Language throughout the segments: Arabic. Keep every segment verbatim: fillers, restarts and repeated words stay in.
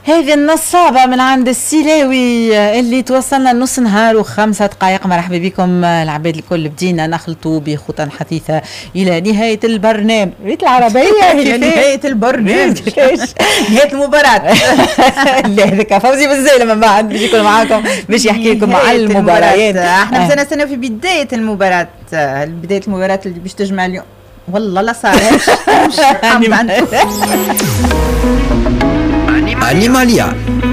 هذه النصابة من عند السيلاوي اللي توصلنا نص نهار وخمسة دقائق. مرحبا بكم العباد الكل، بدينا نخلطوا بخطى حثيثة إلى نهاية البرنامج. ريت العربية إلى نهاية البرنامج نهاية المباراة. لا هذاك فوزي بالزيلة من بعد باش يكون معاكم باش يحكي لكم على المباريات. احنا مازلنا سنة في بداية المباراة، بداية المباراة اللي باش تجمع اليوم والله لا صارش. أنيماليا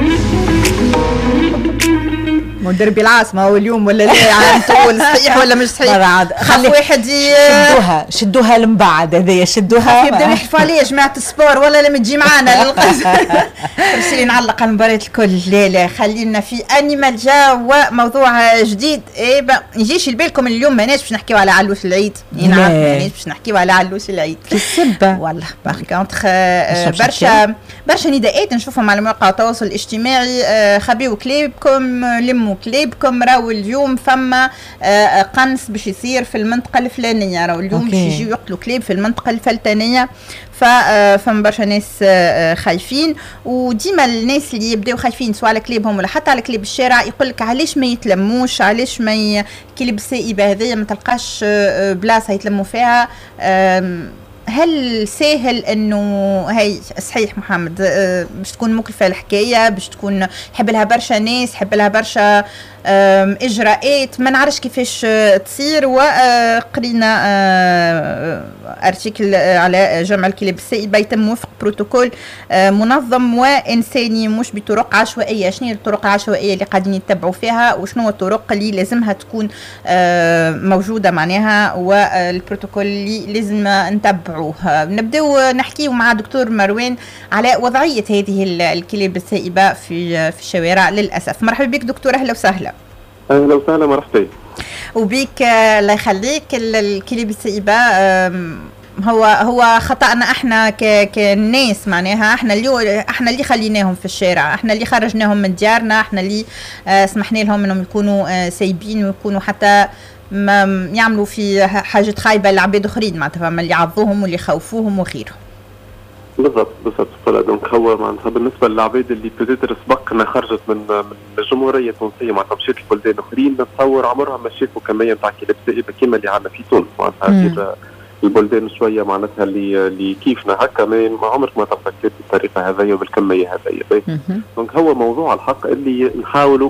مدربي العاصمة هو اليوم ولا لا؟ عم تقول صحيح ولا مش صحيح؟ خلي واحد شدوها شدوها لمبعد، هذيا شدوها يبداو يحلفوا عليه يا جماعة السبور ولا لما تجي معانا للقز. رسلي نعلق على المباريات الكل. لا لا خلينا في أنيماليا وموضوع جديد. إيه يجيش لبالكم اليوم ماناش باش نحكيو على علوش العيد. نعم ماناش باش نحكيو على علوش العيد في السبة والله. باغ كونتخ برشا برشا نداءات نشوفهم على مواقع التواصل الاجتماعي. خبيو كليبكم لموا كليبكم، راهو اليوم فما قنص باش يصير في المنطقة الفلانية، راهو اليوم باش يجيو يقتلوا كليب في المنطقة الفلانية. فما برشا ناس خايفين، وديما الناس اللي يبداو خايفين سواء على كليبهم ولا حتى على كليب الشارع يقول لك علاش ما يتلموش، علاش ما ي... كليب السائبة هذيا ما تلقاش بلاصة يتلموا فيها. هل سهل انه هي صحيح محمد باش تكون مكلفه الحكايه، باش تكون يحب لها برشا ناس، يحب لها برشا اجراءات ما نعرفش كيفاش تصير. وقرينا ارتيكل على جمع الكلاب السائبه يتم وفق بروتوكول منظم وانساني مش بطرق عشوائيه. شنو هي الطرق العشوائيه اللي قاعدين يتبعوا فيها وشنو الطرق اللي لازمها تكون موجوده معناها والبروتوكول اللي لازم نتبعوه. نبداو نحكيو مع دكتور مروان على وضعيه هذه الكلاب السائبه في في الشوارع للاسف. مرحبا بك دكتور، اهلا وسهلا. اهلا وسهلا مرحبا وبيك. الله يخليك. الكلاب السائبه هو هو خطأنا احنا كناس معناها، احنا اللي احنا اللي خليناهم في الشارع، احنا اللي خرجناهم من ديارنا، احنا اللي سمحنا لهم انهم يكونوا سايبين ويكونوا حتى ما يعملوا في حاجه خايبه لعباد اخرين معناتها، فما اللي يعظوهم واللي يخوفوهم وغيره. بالضبط بالضبط. دونك هو معناتها بالنسبه للعباد اللي بتدرس سبقنا خرجت من من الجمهوريه التونسيه معناتها مشات لبلدان اخرين، نتصور عمرها ما شافوا كميه نتاع كلاب سائبه كيما اللي عندنا في تونس معناتها. البلدان شويه معناتها اللي اللي كيفنا هكا ما عمرك ما تلقى كلاب بالطريقه هذيا وبالكميه هذيا. دونك هو موضوع الحق اللي نحاولوا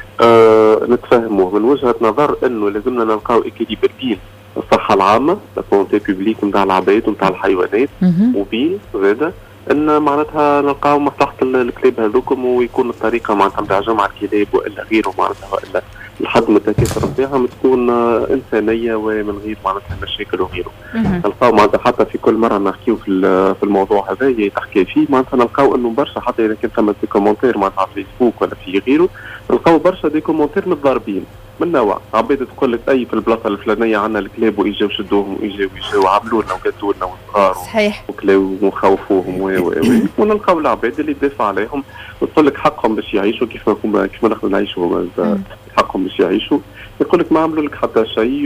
آه نتفهموه من وجهه نظر انه لازمنا نلقاو اكيليبر بين الصحه العامه لاسونتي بوبليك نتاع العباد ونتاع الحيوانات، وبين زاده ان معناتها نلقاو مصلحه الكلاب هذوكم ويكون الطريقه معناتها نتاع جمع الكلاب والا غيره معناتها والا الحجم التكاثر نتاعهم تكون انسانيه ومن غير معناتها مشاكل وغيره. نلقاو معناتها حتى في كل مره نحكيو في في الموضوع هذا تحكي فيه معناتها نلقاو انه برشا حتى اذا كان ثم دي كومنتير معناتها على فيسبوك ولا في غيره نلقاو برشا دي كومنتير متضاربين من نوع عباد تقول لك اي في البلاصه الفلانيه عندنا الكلاب واجاو شدوهم واجاو واجاو عملوا لنا وقتلوا لنا وصغار صحيح وكلاو وخوفوهم و و ونلقاو العباد اللي تدافع عليهم وتقول لك حقهم باش يعيشوا كيف ما كيف ما نحن نعيشوا حقهم باش يعيشوا، يقول لك ما عملوا لك حتى شيء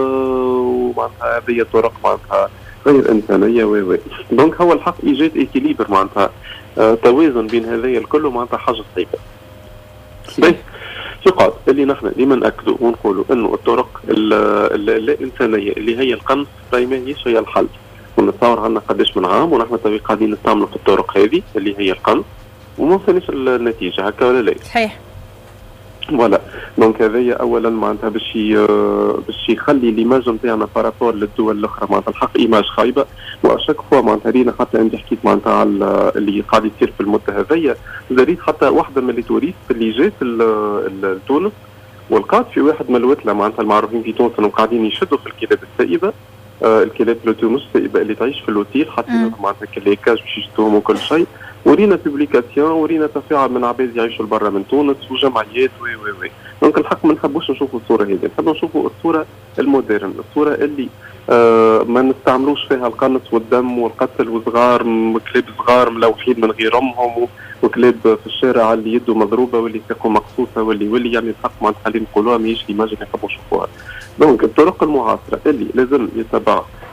ومعناتها هذه طرق معناتها غير انسانيه و و دونك هو الحق ايجاد ايكيليبر معناتها آه توازن بين هذايا الكل معناتها حاجه صعيبه. باهي يقال اللي نحن ديما ناكدوا ونقولوا انه الطرق اللا انسانيه اللي هي القنص راهي ماهيش هي الحل، ونتصور عندنا قداش من عام ونحن توي قاعدين نستعملوا في الطرق هذه اللي هي القنص وما وصلناش النتيجه هكا ولا لا؟ صحيح. فوالا دونك هذايا اولا معناتها باش باش يخلي ليماج نتاعنا بارابور للدول الاخرى معناتها الحق ايماج خايبه، واشك فوا معناتها رينا حتى انت حكيت معناتها على اللي قاعد يصير في المده هذيا، زريت حتى واحده من التوريست اللي جات لتونس ولقات في واحد من الوتله معناتها المعروفين في تونس انهم قاعدين يشدوا في الكلاب السائبه، آه الكلاب لوتو السائبه اللي تعيش في الاوتيل حاطين معناتها كليكاج باش يشدوهم وكل شيء، ورينا بوبليكاسيون ورينا تفاعل من عباد يعيشوا برا من تونس وجمعيات و و و دونك الحق ما نحبوش نشوفوا الصوره هذه، نحب نشوفوا الصوره المودرن، الصوره اللي آه ما نستعملوش فيها القنص والدم والقتل وصغار كلاب صغار ملوحين من غير امهم وكلاب في الشارع اللي يده مضروبه واللي ساقه مقصوصه واللي واللي يعني الحق معناتها اللي نقولوها ماهيش ليماج اللي نحبوا نشوفوها. دونك الطرق المعاصره اللي لازم يتبع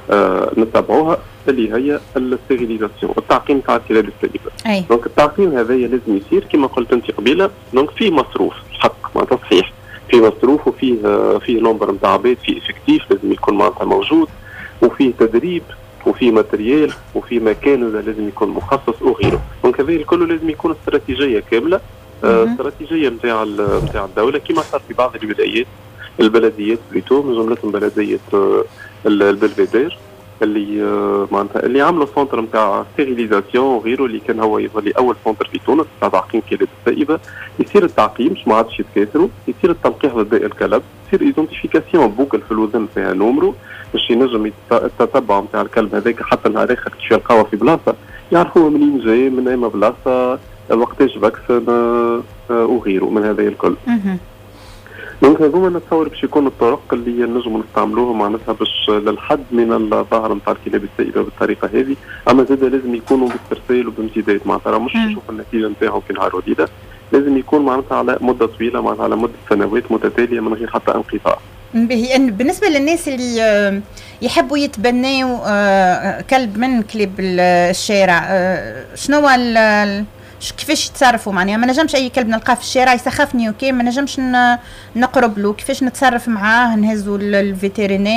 آه نتبعوها اللي هي الستيريليزاسيون، التعقيم تاع الكلاب السائبه. دونك التعقيم هذايا لازم يصير كما قلت انت قبيله، دونك فيه مصروف الحق معناتها صحيح، فيه مصروف وفيه آه فيه نمبر نتاع عباد، فيه افكتيف لازم يكون معناتها موجود، وفيه تدريب وفي ماتريال وفي مكان لازم يكون مخصص وغيره. دونك هذا الكل لازم يكون استراتيجيه كامله، آه استراتيجيه نتاع نتاع الدوله كما صار في بعض الولايات البلديات بليتو، من جملتهم بلديه آه البلفيدير اللي آه معناتها اللي عملوا سونتر نتاع ستيريليزاسيون وغيره، اللي كان هو يظل اول سونتر في تونس تاع تعقيم كلاب السائبه. يصير التعقيم مش ما عادش يتكاثروا، يصير التلقيح ضد الكلب، يصير ايدنتيفيكاسيون بوكل في الوزن فيها نومرو باش ينجم التتبع نتاع الكلب هذاك حتى نهار اخر كيف يلقاوه في بلاصه يعرفوه منين جاي، من اي بلاصه، وقتاش فاكسن وغيره من هذا الكل. دونك هذوما نتصور باش يكونوا الطرق اللي نجموا نستعملوهم معناتها باش للحد من الظاهره نتاع الكلاب السائبه بالطريقه هذه، اما زاد لازم يكونوا باسترسال وبامتداد، معناتها مش نشوف النتيجه نتاعهم في نهار وليده، لازم يكون معناتها على مده طويله، معناتها على مده سنوات متتاليه من غير حتى انقطاع. بالنسبه للناس اللي يحبوا يتبنوا كلب من كلاب الشارع، شنو هو كيفاش يتصرفوا؟ معناها ما نجمش اي كلب نلقاه في الشارع يسخفني اوكي، ما نجمش نقرب له، كيفاش نتصرف معاه؟ نهزوا الفيترينير